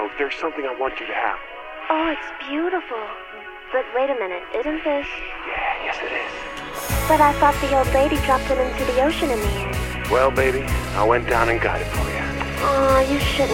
Rose, there's something I want you to have. Oh, it's beautiful. But wait a minute, isn't this... Yeah, yes it is. But I thought the old lady dropped it into the ocean in the end. Well, baby, I went down and got it for you. Oh, you shouldn't